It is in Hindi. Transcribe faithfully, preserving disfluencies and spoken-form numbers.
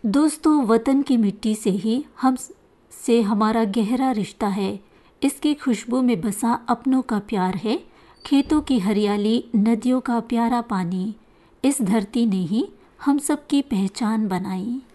दोस्तों, वतन की मिट्टी से ही हम से हमारा गहरा रिश्ता है। इसकी खुशबू में बसा अपनों का प्यार है। खेतों की हरियाली, नदियों का प्यारा पानी, इस धरती ने ही हम सबकी पहचान बनाई।